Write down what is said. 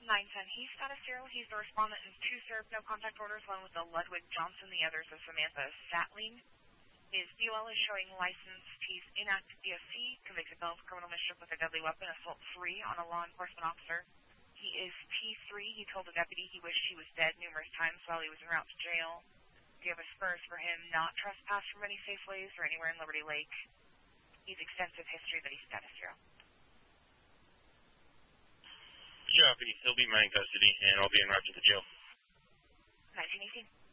910, he's status zero. He's the respondent in 2 served, no contact orders, one with the Ludwig Johnson, the others of Samantha Satling. His DOL is showing licensed. He's inactive DOC, convicted felon for criminal mischief with a deadly weapon, assault 3 on a law enforcement officer. He is P3. He told a deputy he wished he was dead numerous times while he was en route to jail. Do you have a spurs for him not trespass from any Safeways or anywhere in Liberty Lake? He's extensive history, but he's status zero. Copy. He'll be in my custody, and I'll be en route to the jail. 1918.